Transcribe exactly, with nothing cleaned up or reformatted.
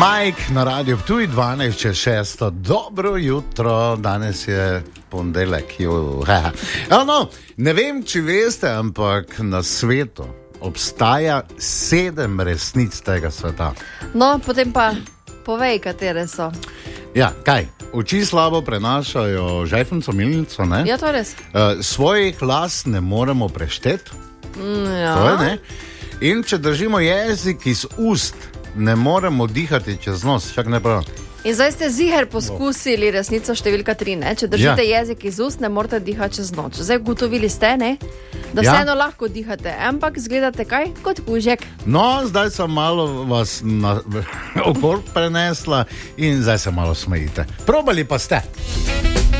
Mike na radiju Ptuj, dvanajst čez šesto. Dobro jutro, danes je ponedeljek. No, ne vem, če veste, ampak na svetu obstaja sedem resnic tega sveta. No, potem pa povej, katere so. Ja, kaj? Oči slabo prenašajo žajfnico, milnico, ne? Ja, to je res. Uh, svojih las ne moremo prešteti. Mm, ja. To je, ne? In če držimo jezik iz ust, ne moremo dihati čez nos, čak ne prav. In zdaj ste ziher poskusili resnico številka tri, ne? Če držite ja. jezik iz ust, ne morate dihati čez noč. Zdaj ugotovili ste, ne? Da Ja. vseeno lahko dihate, ampak zgledate kaj? Kot kužek. No, zdaj sem malo vas na okrog prenesla in zdaj se malo smejite. Probali pa ste.